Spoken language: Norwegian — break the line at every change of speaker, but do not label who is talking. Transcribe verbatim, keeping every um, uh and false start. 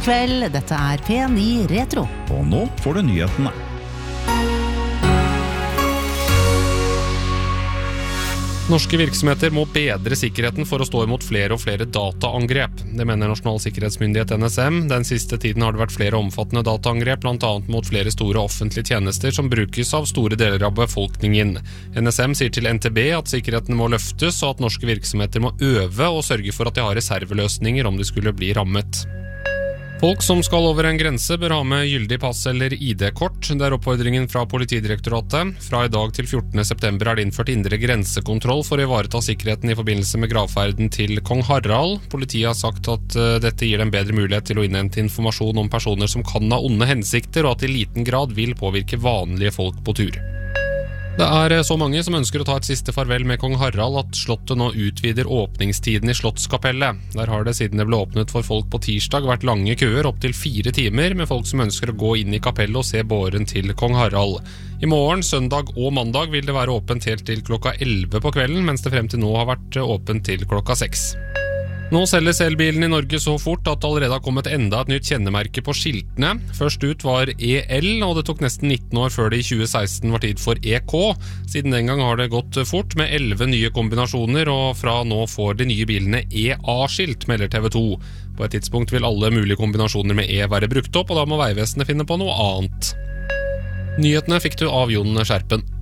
God kveld, dette er P ni Retro.
Og nå får du nyhetene.
Norske virksomheter må bedre sikkerheten for å stå imot flere og flere dataangrep. Det mener Nasjonal sikkerhetsmyndighet N S M. Den siste tiden har det vært flere omfattende dataangrep, blant annet mot flere store offentlige tjenester som brukes av store deler av befolkningen. N S M sier til N T B at sikkerheten må løftes, og at norske virksomheter må øve og sørge for at de har reserveløsninger om de skulle bli rammet. Folk som skal over en grense bør ha med gyldig pass eller I D-kort. Det er oppfordringen fra Politidirektoratet. Fra i dag til fjortende september er det innført indre grensekontroll for å ivareta sikkerheten i forbindelse med gravferden til Kong Harald. Politiet har sagt at dette gir dem bedre mulighet til å innhente informasjon om personer som kan ha onde hensikter, og at i liten grad vil påvirke vanlige folk på tur. Det er så mange som ønsker å ta et siste farvel med Kong Harald at slottet nå utvider åpningstiden i Slottskapellet. Der har det siden det ble åpnet for folk på tirsdag vært lange køer opp til fire timer med folk som ønsker å gå inn i kapellet og se båren til Kong Harald. I morgen, søndag og mandag vil det være åpent helt til klokka elleve på kvelden, mens det frem til nå har vært åpent til klokka seks. Nå selges elbilen i Norge så fort at det allerede har kommet enda et nytt kjennemerke på skiltene. Først ut var E L, og det tok nesten nitten år før det i tjue seksten var tid for E K. Siden den gang har det gått fort med elleve nye kombinasjoner, og fra nå får de nye bilene E A-skilt, melder T V to. På et tidspunkt vil alle mulige kombinasjoner med E være brukt opp, og da må Veivesenet finne på noe annet. Nyhetene fikk du av Jon Skjerpen.